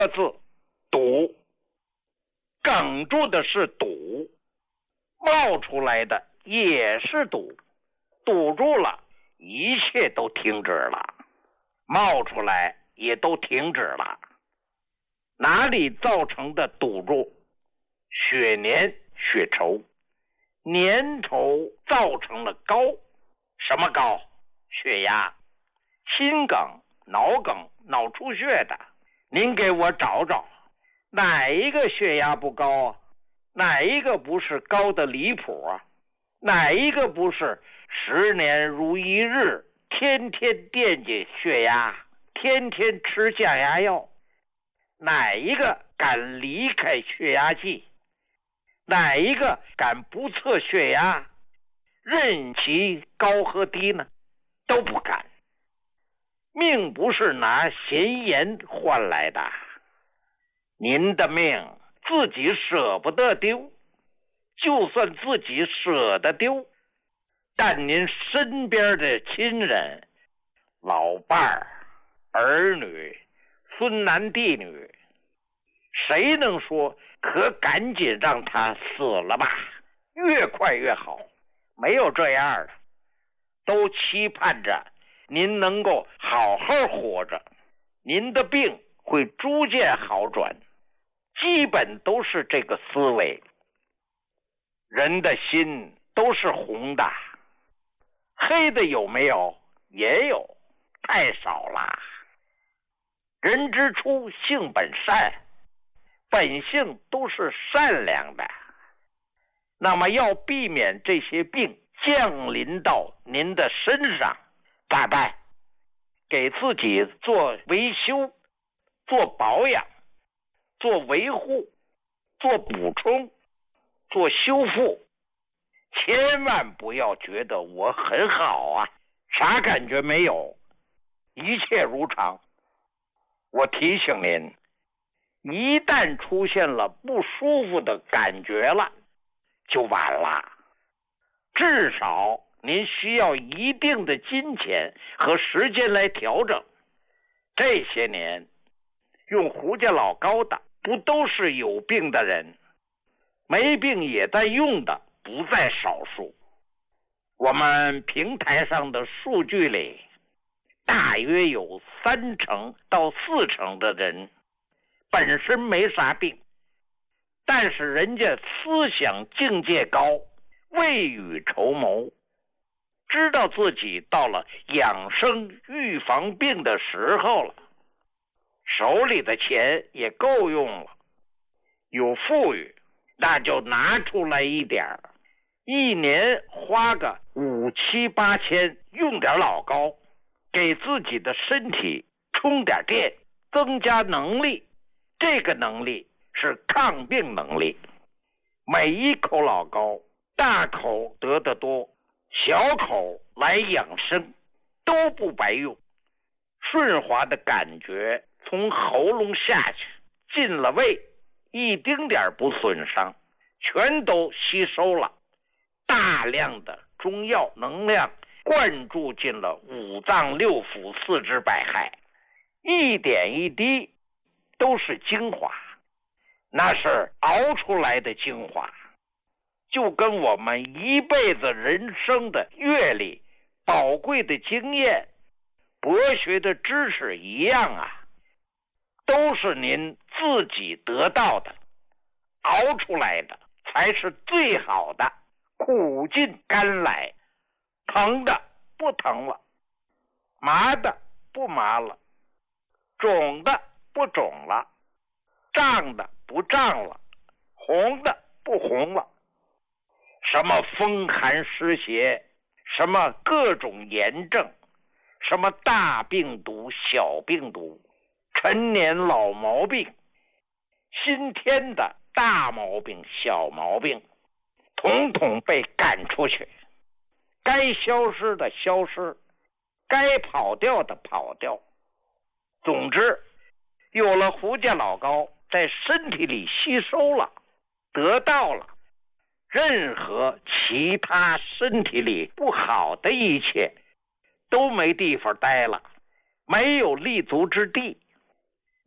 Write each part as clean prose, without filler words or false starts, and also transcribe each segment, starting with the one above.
个字，堵，哽住的是堵，冒出来的也是堵，堵住了，一切都停止了，冒出来也都停止了。哪里造成的堵住？血粘血稠，粘稠造成了高，什么高？血压，心梗、脑梗、脑出血的，您给我找找，哪一个血压不高啊？哪一个不是高的离谱啊？哪一个不是10年如一日，天天惦记血压，天天吃降压药？哪一个敢离开血压计？哪一个敢不测血压，任其高和低呢？都不敢。命不是拿闲言换来的，您的命自己舍不得丢，就算自己舍得丢，但您身边的亲人、老伴儿、儿女、孙男弟女，谁能说可赶紧让他死了吧，越快越好？没有这样的，都期盼着您能够好好活着，您的病会逐渐好转，基本都是这个思维。人的心都是红的，黑的有没有？也有，太少了。人之初性本善，本性都是善良的。那么要避免这些病降临到您的身上，咋办？给自己做维修，做保养，做维护，做补充，做修复。千万不要觉得我很好啊，啥感觉没有，一切如常。我提醒您，一旦出现了不舒服的感觉了，就晚了。至少您需要一定的金钱和时间来调整。这些年用胡家老高的不都是有病的人，没病也在用的不在少数。我们平台上的数据里，大约有30%到40%的人本身没啥病，但是人家思想境界高，未雨绸缪，知道自己到了养生预防病的时候了，手里的钱也够用了，有富裕那就拿出来一点，一年花个5、7、8千，用点老高，给自己的身体充点电，增加能力。这个能力是抗病能力。每一口老高，大口得的多，小口来养生，都不白用。顺滑的感觉从喉咙下去，进了胃，一丁点不损伤，全都吸收了。大量的中药能量灌注进了五脏六腑、四肢百骸，一点一滴都是精华，那是熬出来的精华，就跟我们一辈子人生的阅历、宝贵的经验、博学的知识一样啊，都是您自己得到的，熬出来的才是最好的。苦尽甘来，疼的不疼了，麻的不麻了，肿的不肿了，胀的不胀了，红的不红了。什么风寒湿邪，什么各种炎症，什么大病毒、小病毒，陈年老毛病，新添的大毛病、小毛病，统统被赶出去，该消失的消失，该跑掉的跑掉。总之，有了胡家老高在身体里吸收了，得到了，任何其他身体里不好的一切都没地方待了，没有立足之地。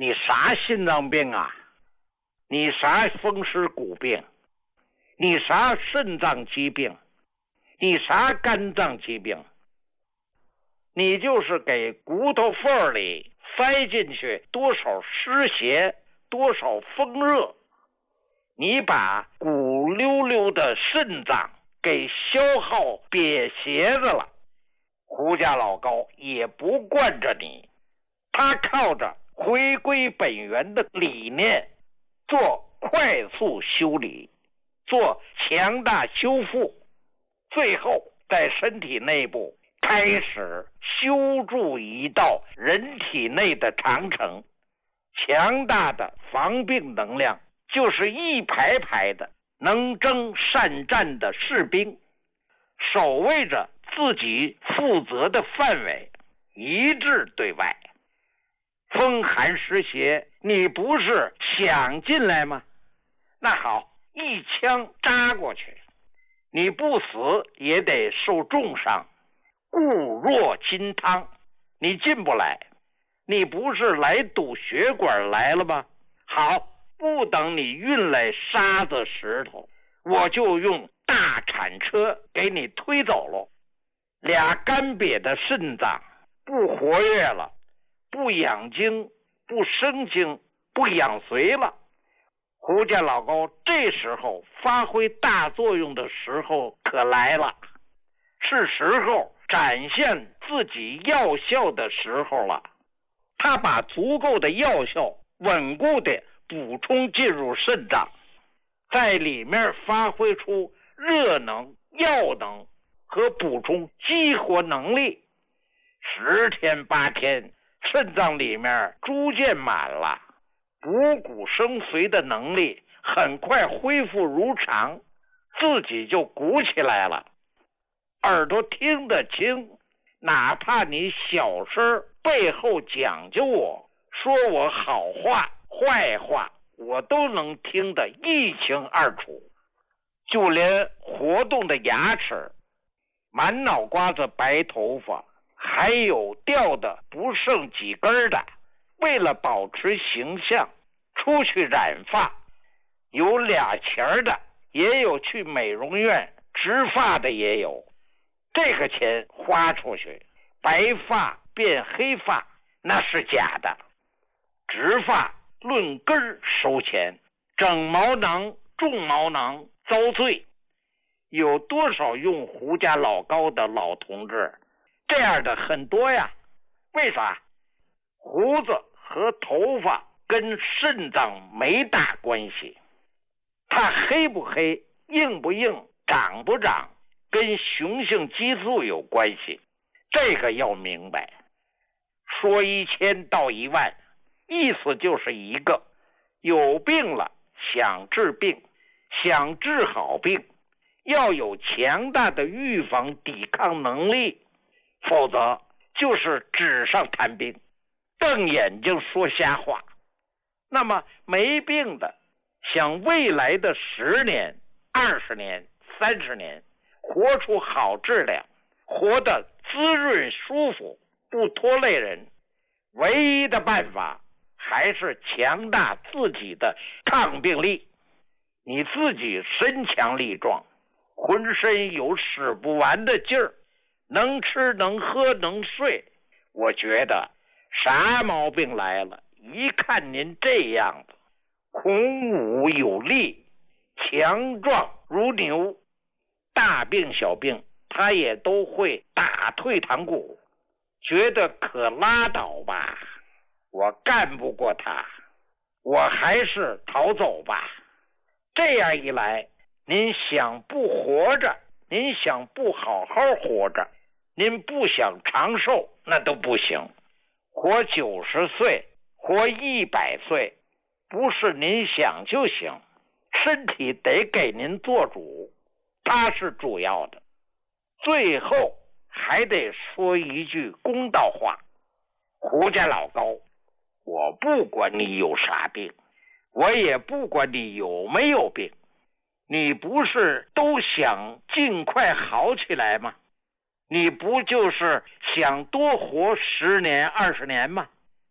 你啥心脏病啊？你啥风湿骨病？你啥肾脏疾病？你啥肝脏疾病？你就是给骨头缝里塞进去多少湿邪，多少风热，你把骨溜溜的肾脏给消耗瘪斜子了，胡家老高也不惯着你，他靠着回归本源的理念做快速修理，做强大修复，最后在身体内部开始修筑一道人体内的长城，强大的防病能量，就是一排排的能征善战的士兵，守卫着自己负责的范围，一致对外。风寒湿邪，你不是想进来吗？那好，一枪扎过去，你不死也得受重伤，固若金汤，你进不来。你不是来堵血管来了吗？好，不等你运来沙子石头，我就用大铲车给你推走了。俩干瘪的肾脏不活跃了，不养精，不生精，不养髓了。胡家老高这时候发挥大作用的时候可来了，是时候展现自己药效的时候了。他把足够的药效稳固地补充进入肾脏，在里面发挥出热能、药能和补充激活能力。10天8天，肾脏里面逐渐满了，补骨生髓的能力很快恢复如常，自己就鼓起来了。耳朵听得清，哪怕你小声背后讲究我，说我好话坏话，我都能听得一清二楚。就连活动的牙齿，满脑瓜子白头发，还有掉的不剩几根的，为了保持形象出去染发，有2钱的，也有去美容院植发的也有。这个钱花出去，白发变黑发那是假的。植发论根收钱，整毛囊种毛囊遭罪。有多少用胡家老高的老同志？这样的很多呀。为啥？胡子和头发跟肾脏没大关系，它黑不黑，硬不硬，长不长，跟雄性激素有关系。这个要明白。说1000道10000，意思就是一个，有病了想治病，想治好病，要有强大的预防抵抗能力，否则就是纸上谈兵，瞪眼睛说瞎话。那么没病的，想未来的10年、20年、30年活出好质量，活得滋润舒服，不拖累人，唯一的办法还是强大自己的抗病力。你自己身强力壮，浑身有使不完的劲儿，能吃能喝能睡，我觉得啥毛病来了，一看您这样子，孔武有力，强壮如牛，大病小病他也都会打退堂鼓，觉得可拉倒吧，我干不过他，我还是逃走吧。这样一来，您想不活着，您想不好好活着，您不想长寿，那都不行。活90岁，活100岁，不是您想就行，身体得给您做主，它是主要的。最后还得说一句公道话，胡家老高，我不管你有啥病，我也不管你有没有病，你不是都想尽快好起来吗？你不就是想多活10年20年吗？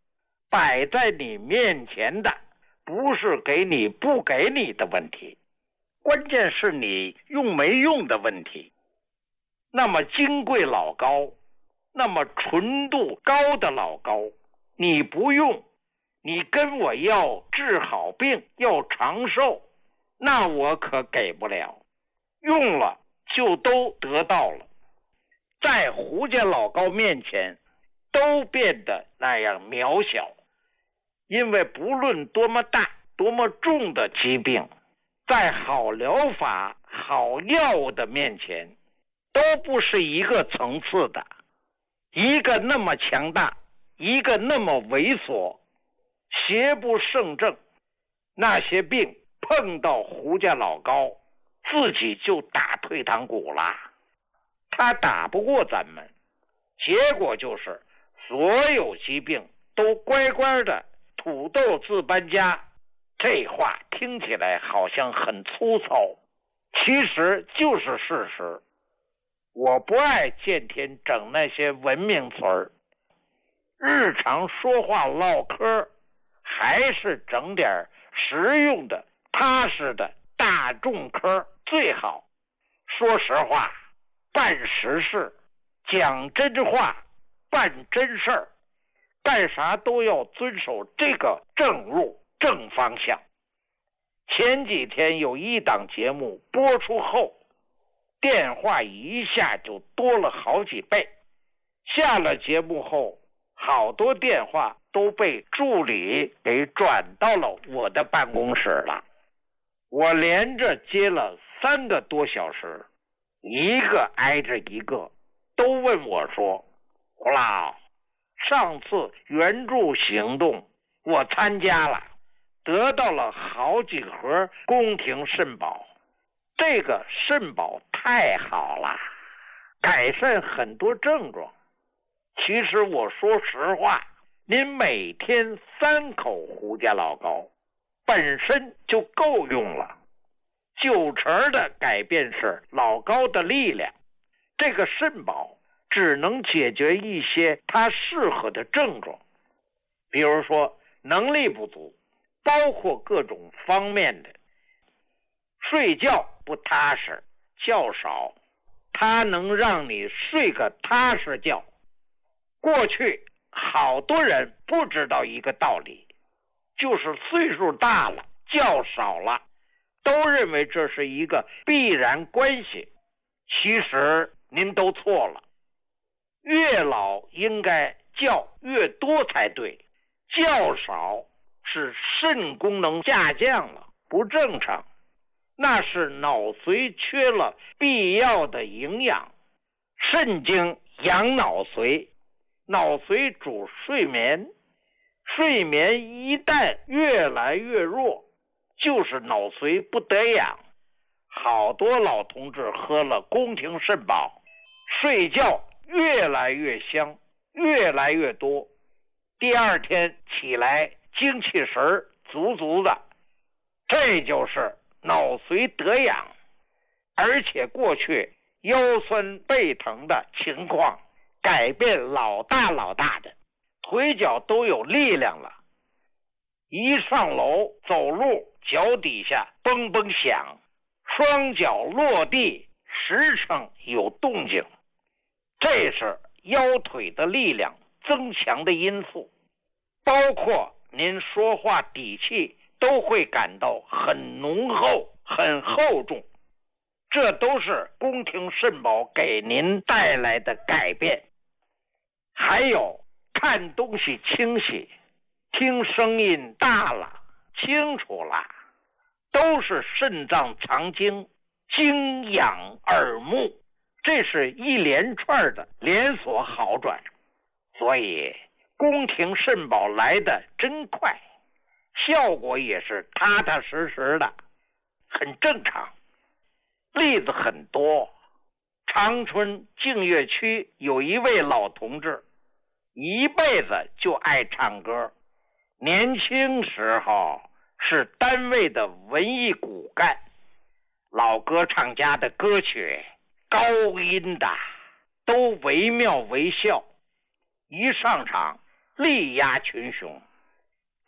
摆在你面前的不是给你不给你的问题，关键是你用没用的问题。那么金贵老膏，那么纯度高的老膏，你不用，你跟我要治好病，要长寿，那我可给不了。用了就都得到了，在胡家老膏面前都变得那样渺小。因为不论多么大多么重的疾病，在好疗法好药物的面前都不是一个层次的，一个那么强大，一个那么猥琐，邪不胜正。那些病碰到胡家老膏，自己就打退堂鼓了，他打不过咱们，结果就是所有疾病都乖乖的土豆自搬家。这话听起来好像很粗糙，其实就是事实。我不爱见天整那些文明词儿，日常说话唠嗑还是整点实用的踏实的大众嗑最好。说实话，办实事，讲真话，办真事儿，干啥都要遵守这个正路正方向。前几天有一档节目播出后，电话一下就多了好几倍。下了节目后，好多电话都被助理给转到了我的办公室了。我连着接了3个多小时，一个挨着一个，都问我说：胡老，上次援助行动我参加了，得到了好几盒宫廷肾宝，这个肾宝太好了，改善很多症状。其实我说实话，您每天3口胡家老膏本身就够用了。90%的改变是老膏的力量，这个肾宝只能解决一些它适合的症状，比如说能力不足，包括各种方面的，睡觉不踏实，觉少，它能让你睡个踏实觉。过去好多人不知道一个道理，就是岁数大了，觉少了，都认为这是一个必然关系。其实您都错了，越老应该觉越多才对，觉少是肾功能下降了，不正常，那是脑髓缺了必要的营养。肾经养脑髓，脑髓主睡眠，睡眠一旦越来越弱，就是脑髓不得养。好多老同志喝了宫廷肾宝，睡觉越来越香，越来越多，第二天起来精气神足足的，这就是脑髓得养。而且过去腰酸背疼的情况改变老大的，腿脚都有力量了，一上楼走路脚底下嘣嘣响，双脚落地时常有动静，这是腰腿的力量增强的因素。包括您说话底气都会感到很浓厚很厚重，这都是宫廷肾宝给您带来的改变。还有看东西清晰，听声音大了清楚了，都是肾脏藏精，精养耳目，这是一连串的连锁好转。所以宫廷肾宝来的真快，效果也是踏踏实实的，很正常。例子很多，长春净月区有一位老同志，一辈子就爱唱歌，年轻时候是单位的文艺骨干，老歌唱家的歌曲高音的都惟妙惟肖，一上场力压群雄。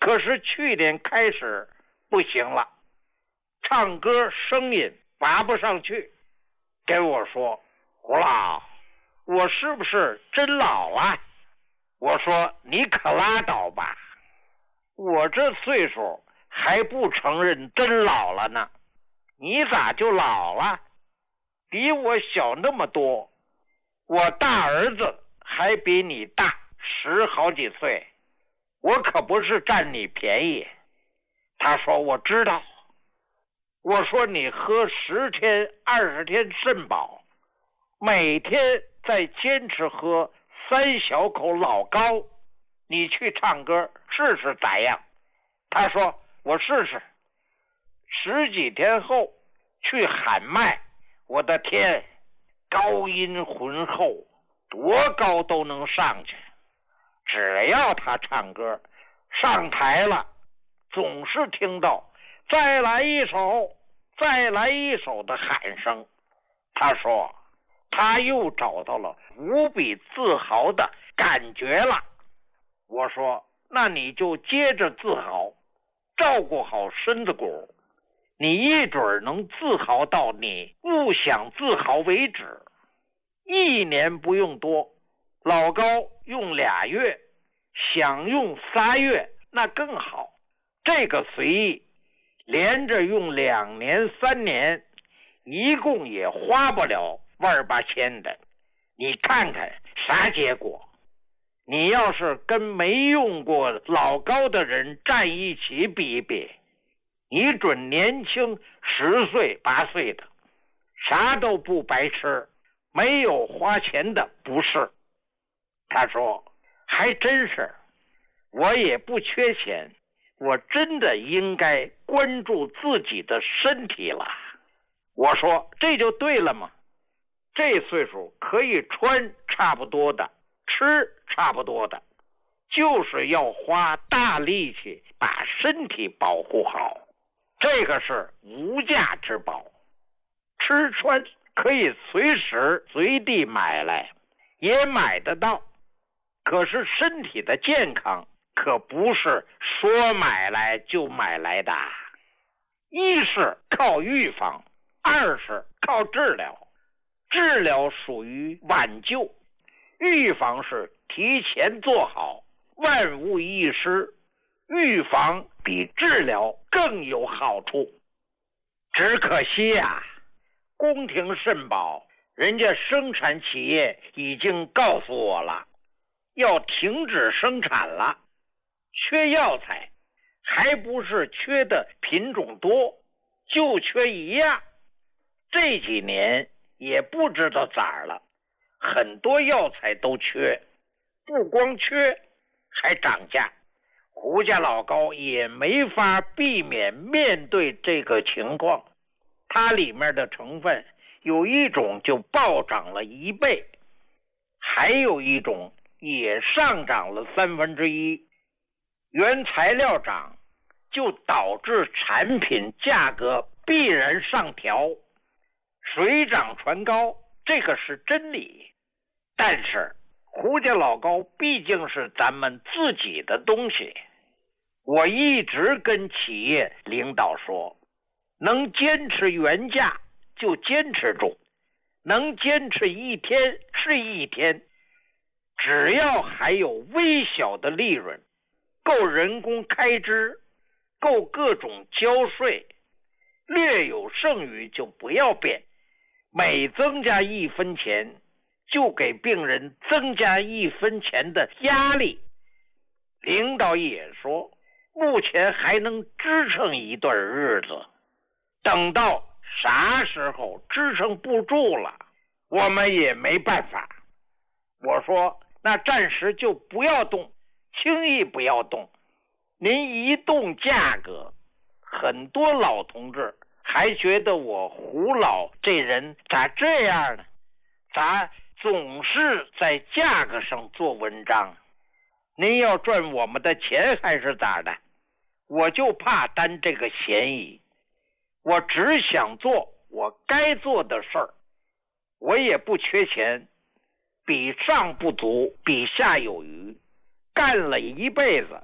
可是去年开始不行了，唱歌声音拔不上去，跟我说：“胡老，我是不是真老了？”我说：“你可拉倒吧，我这岁数还不承认真老了呢，你咋就老了？比我小那么多，我大儿子还比你大10好几岁，我可不是占你便宜。”他说：“我知道。”我说：“你喝10天20天肾宝，每天再坚持喝3小口老高，你去唱歌试试咋样？”他说：“我试试。”10几天后去喊麦，我的天，高音浑厚，多高都能上去。只要他唱歌上台了，总是听到再来一首再来一首的喊声。他说他又找到了无比自豪的感觉了。我说：“那你就接着自豪，照顾好身子骨，你一准能自豪到你不想自豪为止。1年不用多，老高用2月，想用3月那更好。这个随意，连着用2年3年，一共也花不了万8千的，你看看啥结果？你要是跟没用过老高的人站一起比一比，你准年轻10岁8岁的，啥都不白吃，没有花钱的不是。”他说：“还真是，我也不缺钱，我真的应该关注自己的身体了。”我说：“这就对了嘛，这岁数可以穿差不多的，吃差不多的，就是要花大力气把身体保护好，这个是无价之宝。吃穿可以随时随地买来，也买得到，可是身体的健康可不是说买来就买来的。一是靠预防，2是靠治疗。治疗属于挽救，预防是提前做好，万无一失。预防比治疗更有好处。只可惜啊，宫廷肾宝人家生产企业已经告诉我了，要停止生产了。缺药材，还不是缺的品种多，就缺一样。这几年也不知道咋了，很多药材都缺，不光缺，还涨价。胡家老高也没法避免面对这个情况，它里面的成分有一种就暴涨了1倍，还有一种也上涨了1/3。原材料涨，就导致产品价格必然上调，水涨船高，这个是真理。但是胡家老高毕竟是咱们自己的东西，我一直跟企业领导说，能坚持原价就坚持住，能坚持1天是1天，只要还有微小的利润，够人工开支，够各种交税，略有剩余就不要变，每增加1分钱就给病人增加1分钱的压力。领导也说目前还能支撑一段日子，等到啥时候支撑不住了，我们也没办法。我说那暂时就不要动，轻易不要动。您一动价格，很多老同志还觉得我胡老这人咋这样呢？咋总是在价格上做文章？您要赚我们的钱还是咋的？我就怕担这个嫌疑。我只想做我该做的事儿，我也不缺钱，比上不足，比下有余。干了一辈子，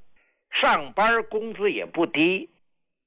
上班工资也不低，